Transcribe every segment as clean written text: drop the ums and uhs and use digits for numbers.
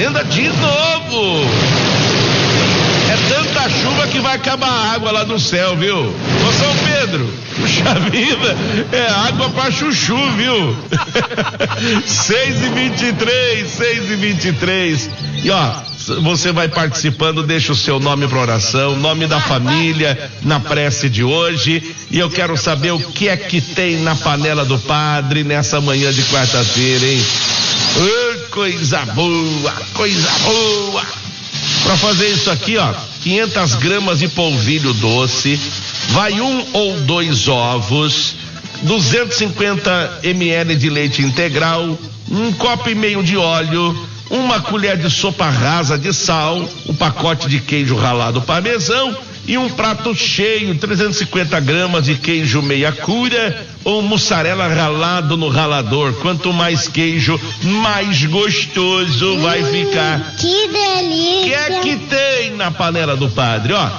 fazenda de novo. É tanta chuva que vai acabar a água lá do céu, viu? Ô São Pedro, puxa vida, é água pra chuchu, viu? 6h23. E ó, você vai participando, deixa o seu nome para oração, nome da família na prece de hoje. E eu quero saber o que é que tem na panela do padre nessa manhã de quarta-feira, hein? Coisa boa. Para fazer isso aqui, ó, 500 gramas de polvilho doce, vai 1 ou 2 ovos, 250 ml de leite integral, 1,5 copo de óleo, 1 colher de sopa rasa de sal, um pacote de queijo ralado parmesão e um prato cheio, 350 gramas de queijo meia cura ou mussarela ralado no ralador. Quanto mais queijo, mais gostoso vai ficar. Que delícia! O que é que tem na panela do padre? Ó,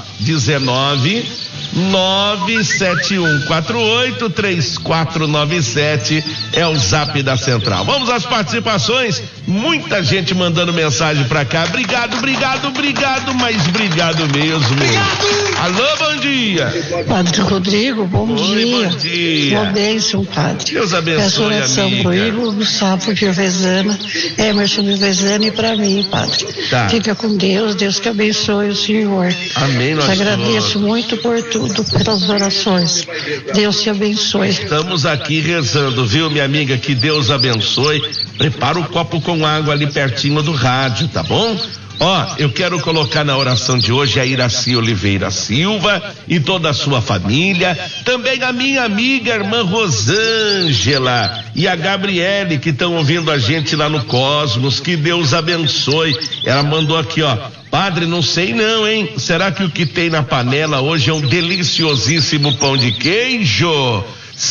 19-97148-3497 é o zap da central. Vamos às participações. Muita gente mandando mensagem pra cá. Obrigado, mas obrigado mesmo. Obrigado. Alô, bom dia. Padre Rodrigo, bom dia. Bom dia. Uma bênção, padre. Deus abençoe, peço oração amiga. pro Igor, Gustavo Piovezana, Emerson Piovezana e pra mim, padre. Tá. Fica com Deus que abençoe o senhor. Amém, nós Te agradeço muito por tudo, pelas orações. Deus te abençoe. Estamos aqui rezando, viu, minha amiga? Que Deus abençoe. Prepara o copo com água ali pertinho do rádio, tá bom? Ó, eu quero colocar na oração de hoje a Iraci Oliveira Silva e toda a sua família, também a minha amiga irmã Rosângela e a Gabriele que estão ouvindo a gente lá no Cosmos. Que Deus abençoe. Ela mandou aqui, ó: padre, não sei não, hein? Será que o que tem na panela hoje é um deliciosíssimo pão de queijo?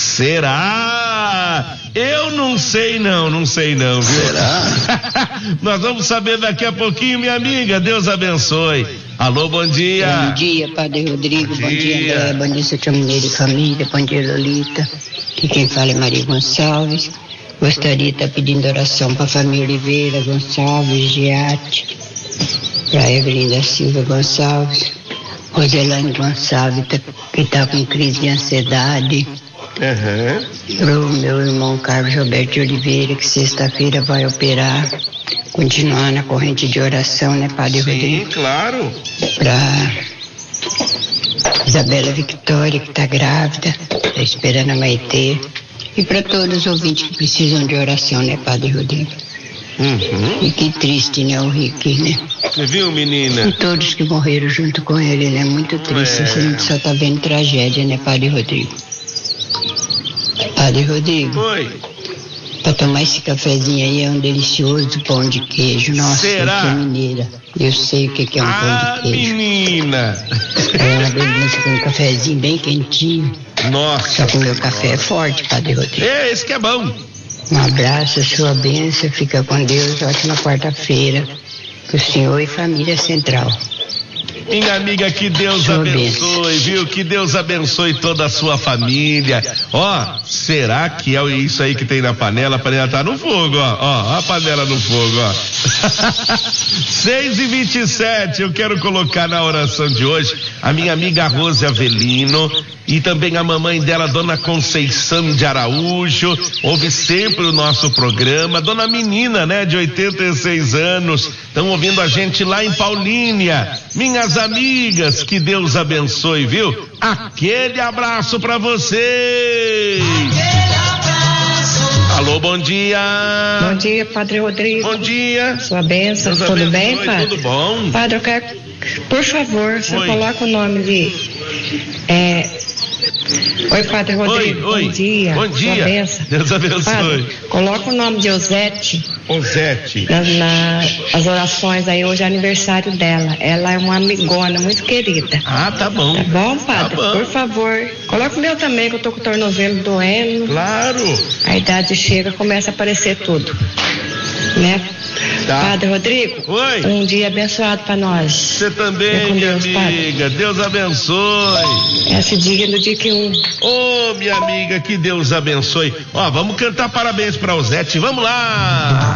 Será? Eu não sei não, viu? Será? Nós vamos saber daqui a pouquinho, minha amiga. Deus abençoe. Alô, bom dia. Bom dia, Padre Rodrigo. Bom dia, André. Bom dia, seu Mineiro e família. Bom dia, Lolita. Aqui quem fala é Maria Gonçalves. Gostaria de estar pedindo oração para a família Oliveira Gonçalves, Giatti, para Evelyn da Silva Gonçalves, Roselane Gonçalves, que está com crise de ansiedade. Pro meu irmão Carlos Roberto de Oliveira, que sexta-feira vai operar, continuar na corrente de oração, né, Padre Rodrigo? Sim, claro. Pra Isabela Victória, que tá grávida, tá esperando a Maitê, e para todos os ouvintes que precisam de oração, né, Padre Rodrigo? E que triste, né, o Rick, né? Você viu, menina? E todos que morreram junto com ele, né? Muito triste, a gente só tá vendo tragédia, né, Padre Rodrigo? Padre Rodrigo. Oi. Pra tomar esse cafezinho aí é um delicioso pão de queijo. Nossa, será? Eu sou mineira. Eu sei o que é um pão de queijo. Menina. É uma delícia com um cafezinho bem quentinho. Nossa. Só que o meu café é forte, Padre Rodrigo. É, esse que é bom. Um abraço, a sua bênção. Fica com Deus. Ótima quarta-feira. Pro senhor e família central. Minha amiga, que Deus abençoe, viu? Que Deus abençoe toda a sua família. Ó, será que é isso aí que tem na panela? A panela tá no fogo, ó, a panela no fogo, ó. 6h27, eu quero colocar na oração de hoje a minha amiga Rose Avelino e também a mamãe dela, Dona Conceição de Araújo, ouve sempre o nosso programa. Dona Menina, né, de 86 anos, estão ouvindo a gente lá em Paulínia. Minhas amigas, que Deus abençoe, viu? Aquele abraço pra vocês. Alô, bom dia. Bom dia, Padre Rodrigo. Bom dia. Sua bênção, Deus tudo abençoe, bem, Padre? Tudo bom. Padre, eu quero, por favor, você coloca o nome de... Oi, Padre Rodrigo. Oi. Bom dia. Bom dia. Sua bênção. Deus abençoe. Padre, coloca o nome de Osete. Osete. Nas orações aí, hoje é aniversário dela. Ela é uma amigona muito querida. Ah, tá bom. Tá bom, Padre? Tá bom. Por favor. Coloca o meu também, que eu tô com o tornozelo doendo. Claro. A idade chega, começa a aparecer tudo. Né? Tá. Padre Rodrigo, oi. Um dia abençoado para nós. Você também, minha Deus, amiga. Padre. Deus abençoe. Esse dia no dia que Ô, minha amiga, que Deus abençoe. Ó, vamos cantar parabéns pra Osete. Vamos lá.